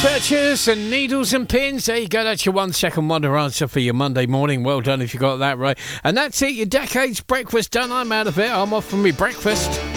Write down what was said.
Searchers and needles and pins. There you go. That's your 1 second wonder answer for your Monday morning. Well done if you got that right. And that's it. Your decade's breakfast done. I'm out of it. I'm off for my breakfast.